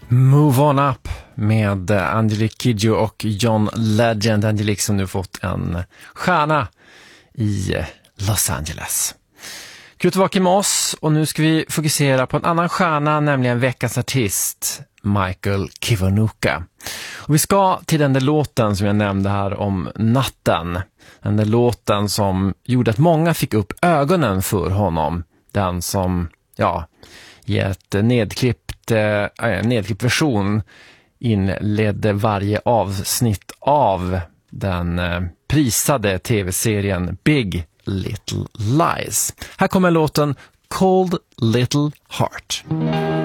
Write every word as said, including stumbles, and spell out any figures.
Move On Up med Angelique Kidjo och John Legend. Angelique som nu fått en stjärna i Los Angeles. Kul att vara med oss, och nu ska vi fokusera på en annan stjärna, nämligen veckans artist Michael Kiwanuka. Och vi ska till den där låten som jag nämnde här om natten. Den där låten som gjorde att många fick upp ögonen för honom. Den som, ja, i ett nedklippt, äh, nedklippt version inledde varje avsnitt av den äh, prisade tv-serien Big Little Lies. Här kommer låten Cold Little Heart.